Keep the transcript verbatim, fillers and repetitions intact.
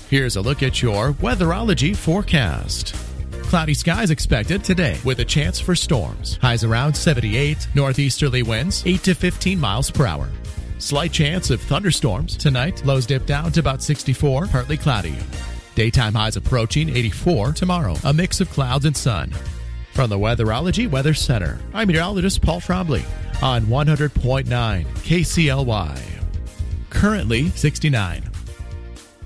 Here's a look at your Weatherology forecast. Cloudy skies expected today with a chance for storms. Highs around seventy-eight, northeasterly winds eight to fifteen miles per hour. Slight chance of thunderstorms tonight. Lows dip down to about sixty-four, partly cloudy. Daytime highs approaching eighty-four tomorrow. A mix of clouds and sun. From the Weatherology Weather Center, I'm meteorologist Paul Trombley on one hundred point nine K C L Y. Currently sixty-nine.